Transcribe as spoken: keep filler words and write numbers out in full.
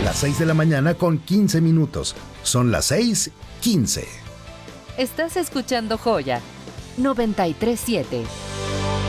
las seis de la mañana con quince minutos. Son las seis quince. Estás escuchando Joya noventa y tres punto siete.